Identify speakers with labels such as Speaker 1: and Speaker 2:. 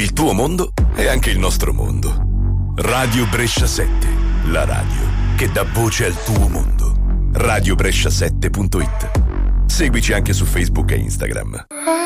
Speaker 1: Il tuo mondo è anche il nostro mondo. Radio Brescia 7, la radio che dà voce al tuo mondo. Radiobrescia7.it. Seguici anche su Facebook e Instagram.